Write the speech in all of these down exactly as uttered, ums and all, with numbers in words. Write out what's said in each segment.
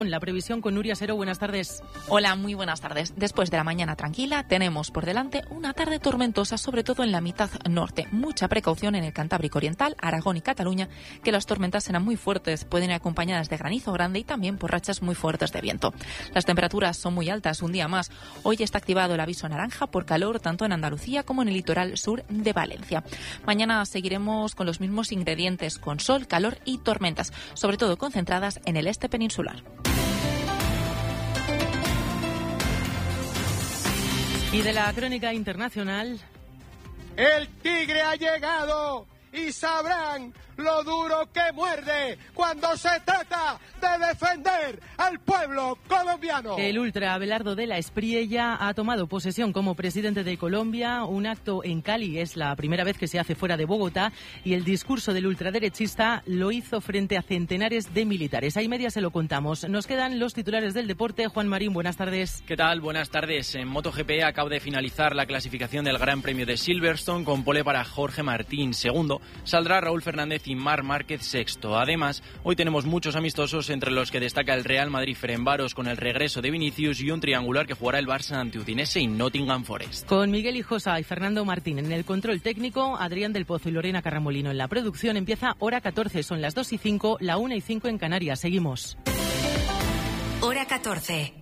La previsión con Nuria Sero, buenas tardes. Hola, muy buenas tardes. Después de la mañana tranquila, tenemos por delante una tarde tormentosa, sobre todo en la mitad norte. Mucha precaución en el Cantábrico Oriental, Aragón y Cataluña, que las tormentas serán muy fuertes, pueden ir acompañadas de granizo grande y también por rachas muy fuertes de viento. Las temperaturas son muy altas, un día más. Hoy está activado el aviso naranja por calor, tanto en Andalucía como en el litoral sur de Valencia. Mañana seguiremos con los mismos ingredientes, con sol, calor y tormentas, sobre todo concentradas en el este peninsular. Y de la crónica internacional. El tigre ha llegado y sabrán lo duro que muerde cuando se trata de defender al pueblo colombiano. El ultra Abelardo de la Espriella ha tomado posesión como presidente de Colombia. Un acto en Cali es la primera vez que se hace fuera de Bogotá y el discurso del ultraderechista lo hizo frente a centenares de militares. Ahí media se lo contamos. Nos quedan los titulares del deporte. Juan Marín, buenas tardes. ¿Qué tal? Buenas tardes. En MotoGP acaba de finalizar la clasificación del Gran Premio de Silverstone con pole para Jorge Martín segundo. Saldrá Raúl Fernández y Marc Márquez sexto. Además, hoy tenemos muchos amistosos, entre los que destaca el Real Madrid-Ferencváros con el regreso de Vinicius y un triangular que jugará el Barça ante Udinese y Nottingham Forest. Con Miguel Hijosa y Fernando Martín en el control técnico, Adrián del Pozo y Lorena Carramolino en la producción. Empieza hora catorce, son las dos y cinco, la una y cinco en Canarias. Seguimos. Hora catorce.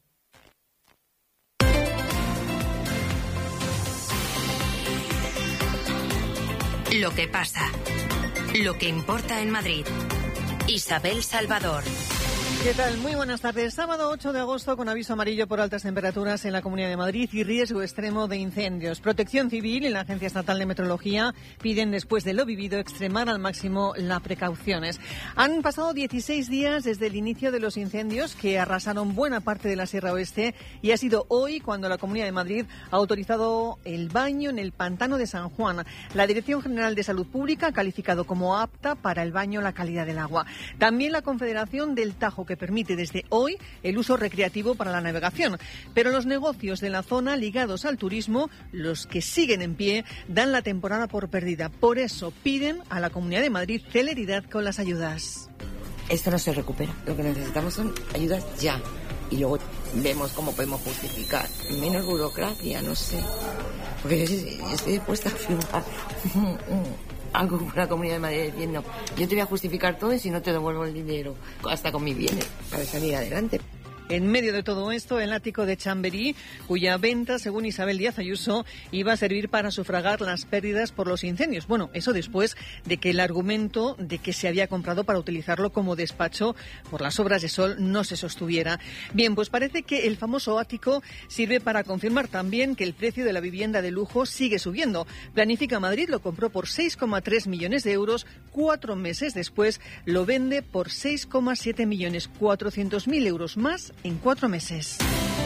Lo que pasa. Lo que importa en Madrid. Isabel Salvador. ¿Qué tal? Muy buenas tardes. Sábado ocho de agosto con aviso amarillo por altas temperaturas en la Comunidad de Madrid y riesgo extremo de incendios. Protección Civil y la Agencia Estatal de Meteorología piden, después de lo vivido, extremar al máximo las precauciones. Han pasado dieciséis días desde el inicio de los incendios que arrasaron buena parte de la Sierra Oeste y ha sido hoy cuando la Comunidad de Madrid ha autorizado el baño en el pantano de San Juan. La Dirección General de Salud Pública ha calificado como apta para el baño la calidad del agua. También la Confederación del Tajo, que permite desde hoy el uso recreativo para la navegación. Pero los negocios de la zona ligados al turismo, los que siguen en pie, dan la temporada por perdida. Por eso piden a la Comunidad de Madrid celeridad con las ayudas. Esto no se recupera. Lo que necesitamos son ayudas ya. Y luego vemos cómo podemos justificar. Menos burocracia, no sé. Porque yo, yo estoy dispuesta a firmar algo con la Comunidad de Madrid diciendo: yo te voy a justificar todo y si no te devuelvo el dinero, hasta con mis bienes, para salir adelante. En medio de todo esto, el ático de Chamberí, cuya venta, según Isabel Díaz Ayuso, iba a servir para sufragar las pérdidas por los incendios. Bueno, eso después de que el argumento de que se había comprado para utilizarlo como despacho por las obras de Sol no se sostuviera. Bien, pues parece que el famoso ático sirve para confirmar también que el precio de la vivienda de lujo sigue subiendo. Planifica Madrid lo compró por seis coma tres millones de euros, cuatro meses después lo vende por seis coma siete millones, cuatrocientos mil euros más en cuatro meses.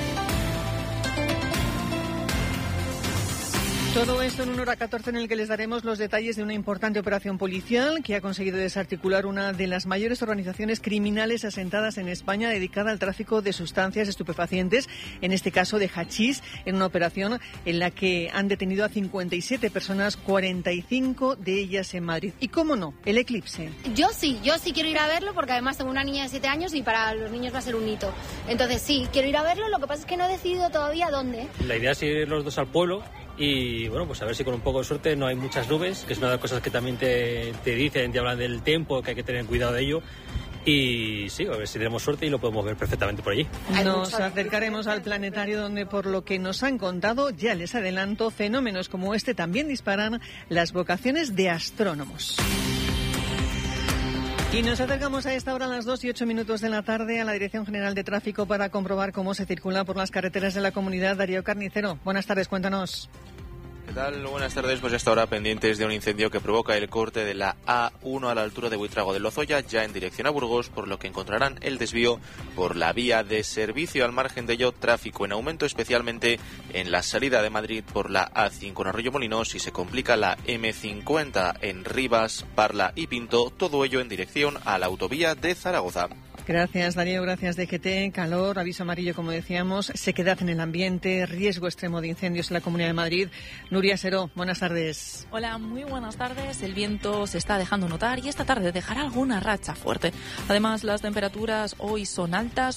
Todo esto en una hora catorce en el que les daremos los detalles de una importante operación policial que ha conseguido desarticular una de las mayores organizaciones criminales asentadas en España dedicada al tráfico de sustancias estupefacientes, en este caso de hachís, en una operación en la que han detenido a cincuenta y siete personas, cuarenta y cinco de ellas en Madrid. Y cómo no, el eclipse. Yo sí, yo sí quiero ir a verlo porque además tengo una niña de siete años y para los niños va a ser un hito. Entonces sí, quiero ir a verlo, lo que pasa es que no he decidido todavía dónde. La idea es ir los dos al pueblo. Y bueno, pues a ver si con un poco de suerte no hay muchas nubes, que es una de las cosas que también te, te dicen, te hablan del tiempo, que hay que tener cuidado de ello. Y sí, a ver si tenemos suerte y lo podemos ver perfectamente por allí. Nos acercaremos al planetario donde, por lo que nos han contado, ya les adelanto, fenómenos como este también disparan las vocaciones de astrónomos. Y nos acercamos a esta hora, a las dos y ocho minutos de la tarde, a la Dirección General de Tráfico para comprobar cómo se circula por las carreteras de la comunidad. Darío Carnicero, buenas tardes, cuéntanos. ¿Qué tal? Buenas tardes. Pues hasta ahora pendientes de un incendio que provoca el corte de la A uno a la altura de Buitrago de Lozoya, ya en dirección a Burgos, por lo que encontrarán el desvío por la vía de servicio. Al margen de ello, tráfico en aumento, especialmente en la salida de Madrid por la A cinco en Arroyo-Molinos, y se complica la eme cincuenta en Rivas, Parla y Pinto, todo ello en dirección a la autovía de Zaragoza. Gracias, Darío. Gracias, D G T. Calor, aviso amarillo, como decíamos, sequedad en el ambiente, riesgo extremo de incendios en la Comunidad de Madrid. Nuria Seró, buenas tardes. Hola, muy buenas tardes. El viento se está dejando notar y esta tarde dejará alguna racha fuerte. Además, las temperaturas hoy son altas.